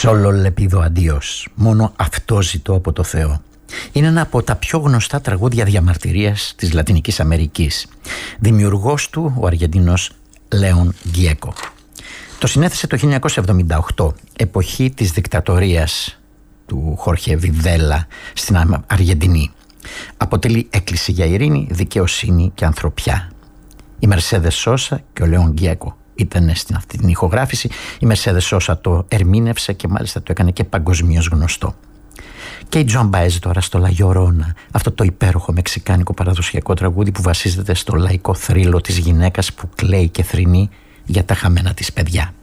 Solo le pido adios. Μόνο αυτό ζητώ από το Θεό. Είναι ένα από τα πιο γνωστά τραγούδια διαμαρτυρίας της Λατινικής Αμερικής. Δημιουργός του ο Αργεντίνος Λέον Γκιέκο. Το συνέθεσε το 1978, εποχή της δικτατορίας του Χόρχε Βιδέλα στην Αργεντινή. Αποτελεί έκκληση για ειρήνη, δικαιοσύνη και ανθρωπιά. Η Μερσέδες Σόσα και ο Λέον Γκιέκο ήταν στην αυτή την ηχογράφηση. Η Μερσέδες Σόσα το ερμήνευσε και μάλιστα το έκανε και παγκοσμίως γνωστό. Και η Τζον Μπαέζ τώρα στο La Llorona, αυτό το υπέροχο μεξικάνικο παραδοσιακό τραγούδι που βασίζεται στο λαϊκό θρύλο της γυναίκας που κλαίει και θρηνεί για τα χαμένα της παιδιά.